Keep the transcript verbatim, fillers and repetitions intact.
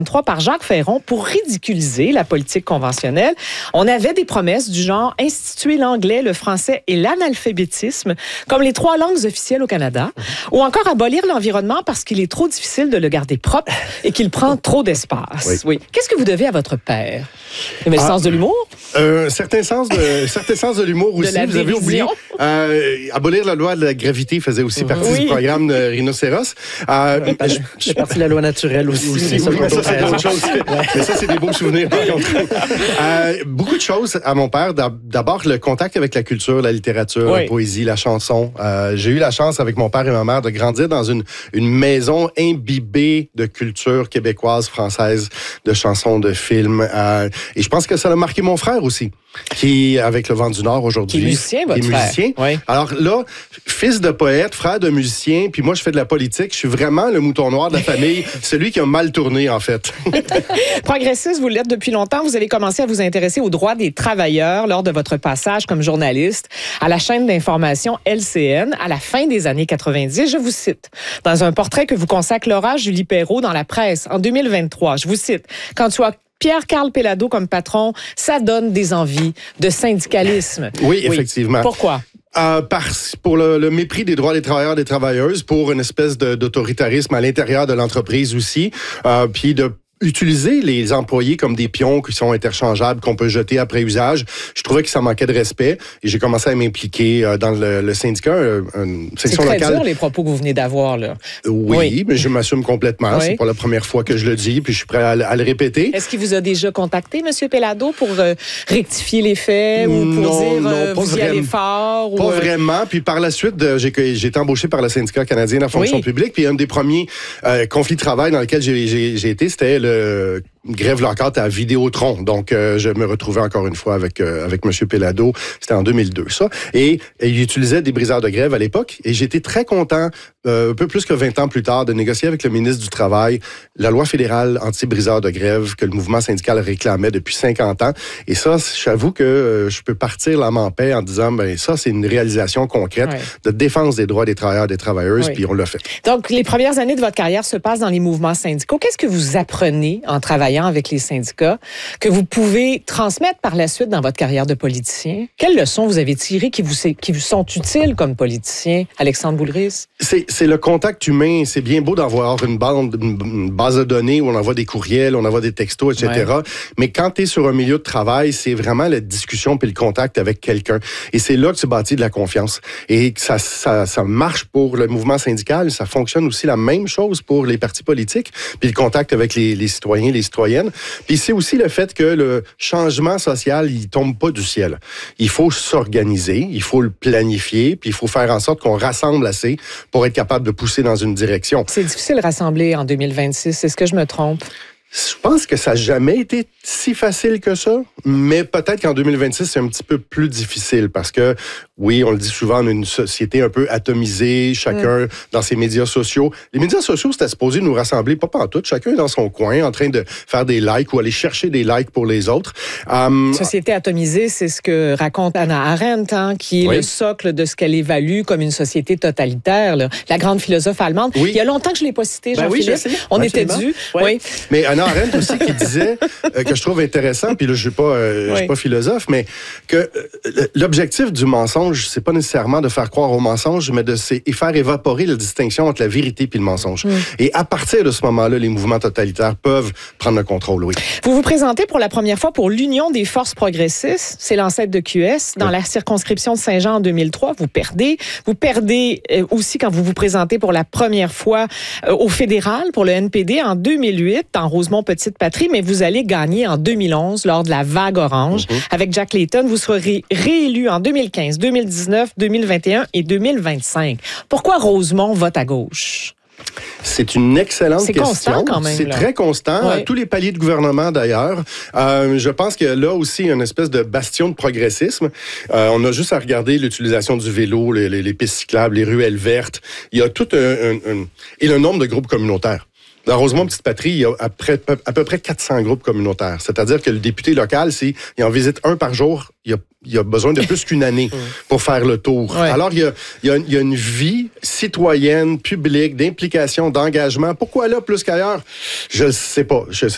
trois par Jacques Ferron pour ridiculiser la politique conventionnelle. On avait des promesses du genre instituer l'anglais, le français et l'analphabétisme comme les trois langues officielles au Canada, ou encore abolir l'environnement parce qu'il est trop difficile de le garder propre et qu'il prend trop d'espace. Oui. Oui. Qu'est-ce que vous devez à votre père? Il avait le ah, sens de l'humour? Un certain sens de, certain sens de l'humour aussi. De vous avez oublié. Euh, abolir la loi de la gravité faisait aussi partie oui. du programme de Rhinocéros. Euh, ouais, je, je suis partie de la loi naturelle aussi. aussi oui, mais ça, c'est d'autres choses. Ouais. Mais ça, c'est des beaux souvenirs, par contre. euh, beaucoup de choses à mon père. D'abord, le contact avec la culture, la littérature, oui. la poésie, la chanson. Euh, j'ai eu la chance, avec mon père et ma mère, de grandir dans une, une maison imbibée de culture québécoise, française, de chansons, de films. Euh, et je pense que ça a marqué mon frère aussi, qui, avec le Vent du Nord aujourd'hui, qui est musicien, votre qui est musicien. Oui. Alors là, fils de poète, frère de musicien, puis moi, je fais de la politique. Je suis vraiment le mouton noir de la famille, celui qui a mal tourné, en fait. Progressiste, vous l'êtes depuis longtemps. Vous avez commencé à vous intéresser aux droits des travailleurs lors de votre passage comme journaliste à la chaîne d'information L C N à la fin des années quatre-vingt-dix. Je vous cite, dans un portrait que vous consacre Laura Julie Perrault dans la presse en deux mille vingt-trois, je vous cite, « Quand tu as Pierre-Carl Péladeau comme patron, ça donne des envies de syndicalisme. » Oui, effectivement. Oui. Pourquoi? Euh, par, pour le, le mépris des droits des travailleurs et des travailleuses, pour une espèce de, d'autoritarisme à l'intérieur de l'entreprise aussi, euh, puis de utiliser les employés comme des pions qui sont interchangeables, qu'on peut jeter après usage. Je trouvais que ça manquait de respect et j'ai commencé à m'impliquer euh, dans le, le syndicat, euh, une section locale. C'est très dur, les propos que vous venez d'avoir, là. Oui, oui. mais je m'assume complètement. Oui. C'est pas la première fois que je le dis, puis je suis prêt à, à le répéter. Est-ce qu'il vous a déjà contacté, M. Péladeau, pour euh, rectifier les faits ou pour non, dire non, euh, pas vous y allez fort? Pas ou, euh... vraiment. Puis par la suite, euh, j'ai, j'ai été embauché par le syndicat canadien de la fonction oui. publique. Puis un des premiers euh, conflits de travail dans lesquels j'ai, j'ai, j'ai été, c'était le grève locale à Vidéotron. Donc, euh, je me retrouvais encore une fois avec euh, avec M. Péladeau. C'était en deux mille deux, ça. Et, et il utilisait des briseurs de grève à l'époque. Et j'étais très content, euh, un peu plus que vingt ans plus tard, de négocier avec le ministre du Travail la loi fédérale anti-briseurs de grève que le mouvement syndical réclamait depuis cinquante ans. Et ça, j'avoue que euh, je peux partir l'âme en paix en disant, ben ça, c'est une réalisation concrète ouais. de défense des droits des travailleurs et des travailleuses, oui. puis on l'a fait. Donc, les premières années de votre carrière se passent dans les mouvements syndicaux. Qu'est-ce que vous apprenez en travaillant avec les syndicats, que vous pouvez transmettre par la suite dans votre carrière de politicien? Quelles leçons vous avez tirées qui vous, qui vous sont utiles comme politicien, Alexandre Boulris? C'est, c'est le contact humain. C'est bien beau d'avoir une, bande, une base de données où on envoie des courriels, on envoie des textos, et cetera. Ouais. Mais quand tu es sur un milieu de travail, c'est vraiment la discussion puis le contact avec quelqu'un. Et c'est là que tu bâtis de la confiance. Et ça, ça, ça marche pour le mouvement syndical. Ça fonctionne aussi la même chose pour les partis politiques. Puis le contact avec les, les citoyens, les citoyennes. Puis c'est aussi le fait que le changement social, il tombe pas du ciel. Il faut s'organiser, il faut le planifier, puis il faut faire en sorte qu'on rassemble assez pour être capable de pousser dans une direction. C'est difficile de rassembler en deux mille vingt-six, est-ce que je me trompe? Je pense que ça n'a jamais été si facile que ça, mais peut-être qu'en deux mille vingt-six, c'est un petit peu plus difficile parce que, oui, on le dit souvent, on a une société un peu atomisée, chacun mmh. dans ses médias sociaux. Les médias sociaux, c'était supposé nous rassembler, pas pantoute, chacun dans son coin, en train de faire des likes ou aller chercher des likes pour les autres. Um, société atomisée, c'est ce que raconte Hannah Arendt, hein, qui est oui. le socle de ce qu'elle évalue comme une société totalitaire, là. La grande philosophe allemande. Oui. Il y a longtemps que je ne l'ai pas citée, Jean-Philippe. Ben oui, on Absolument. était dû. Oui. oui. Mais Hannah Arendt aussi qui disait, euh, que je trouve intéressant, puis là, je ne suis pas, euh, oui. je suis pas philosophe, mais que euh, l'objectif du mensonge, c'est pas nécessairement de faire croire au mensonge, mais de c'est, et faire évaporer la distinction entre la vérité et le mensonge. Oui. Et à partir de ce moment-là, les mouvements totalitaires peuvent prendre le contrôle, oui. Vous vous présentez pour la première fois pour l'Union des forces progressistes, c'est l'ancêtre de Q S, dans oui. la circonscription de Saint-Jean en deux mille trois. Vous perdez. Vous perdez euh, aussi quand vous vous présentez pour la première fois euh, au fédéral, pour le N P D, en deux mille huit, en Rosemont-Petite-Patrie, mais vous allez gagner en deux mille onze lors de la vague orange. Mm-hmm. Avec Jack Layton, vous serez réélu en deux mille quinze, deux mille dix-neuf, deux mille vingt et un et deux mille vingt-cinq. Pourquoi Rosemont vote à gauche? C'est une excellente c'est question. C'est constant quand même. C'est là. très constant. Oui. À tous les paliers de gouvernement, d'ailleurs. Euh, je pense que là aussi, il y a une espèce de bastion de progressisme. Euh, on a juste à regarder l'utilisation du vélo, les, les, les pistes cyclables, les ruelles vertes. Il y a tout un... un, un et le nombre de groupes communautaires. Dans Rosemont-Petite-Patrie, il y a à peu, à peu près quatre cents groupes communautaires. C'est-à-dire que le député local, s'il en visite un par jour, il y a, il y a besoin de plus qu'une année pour faire le tour. Ouais. Alors, il y, a, il, y a, il y a une vie citoyenne, publique, d'implication, d'engagement. Pourquoi là, plus qu'ailleurs? Je ne sais pas. Je sais